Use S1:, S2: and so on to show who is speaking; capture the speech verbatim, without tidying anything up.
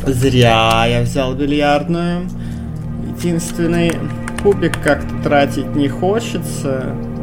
S1: Зря я взял бильярдную. Единственный кубик как-то тратить не хочется.